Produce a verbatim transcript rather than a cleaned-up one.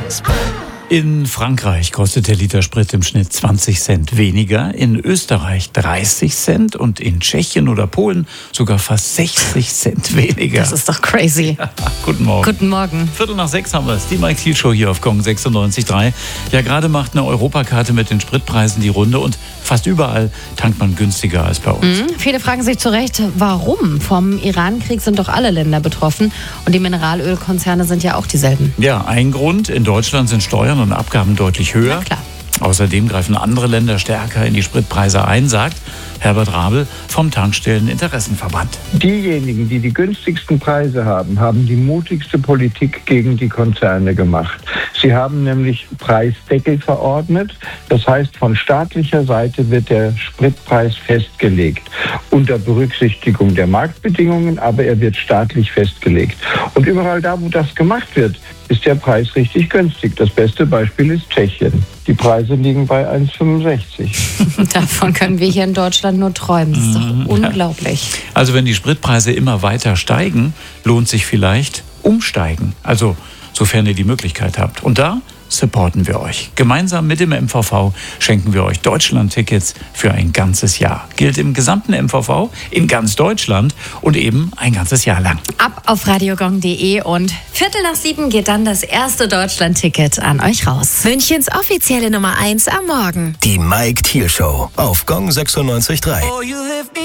In Frankreich kostet der Liter Sprit im Schnitt zwanzig Cent weniger, in Österreich dreißig Cent und in Tschechien oder Polen sogar fast sechzig Cent weniger. Das ist doch crazy. Ja, guten Morgen. Guten Morgen. Viertel nach sechs haben wir es. Die Mike Thiel Show hier auf Gong sechsundneunzig Komma drei. Ja, gerade macht eine Europakarte mit den Spritpreisen die Runde und fast überall tankt man günstiger als bei uns. Mhm. Viele fragen sich zu Recht, warum? Vom Irankrieg sind doch alle Länder betroffen und die Mineralölkonzerne sind ja auch dieselben. Ja, ein Grund, in Deutschland sind Steuern und Abgaben deutlich höher. Na klar. Außerdem greifen andere Länder stärker in die Spritpreise ein, sagt Herbert Rabel vom Tankstelleninteressenverband. Diejenigen, die die günstigsten Preise haben, haben die mutigste Politik gegen die Konzerne gemacht. Sie haben nämlich Preisdeckel verordnet. Das heißt, von staatlicher Seite wird der Spritpreis festgelegt. Unter Berücksichtigung der Marktbedingungen, aber er wird staatlich festgelegt. Und überall da, wo das gemacht wird, ist der Preis richtig günstig. Das beste Beispiel ist Tschechien. Die Preise liegen bei eins Komma fünfundsechzig. Davon können wir hier in Deutschland nur träumen. Das ist doch Mhm, unglaublich. Also wenn die Spritpreise immer weiter steigen, lohnt sich vielleicht umsteigen. Also sofern ihr die Möglichkeit habt. Und da supporten wir euch. Gemeinsam mit dem M V V schenken wir euch Deutschland-Tickets für ein ganzes Jahr. Gilt im gesamten M V V in ganz Deutschland und eben ein ganzes Jahr lang. Ab auf radiogong punkt de und Viertel nach sieben geht dann das erste Deutschland-Ticket an euch raus. Münchens offizielle Nummer eins am Morgen. Die Mike Thiel Show auf Gong sechsundneunzig Komma drei.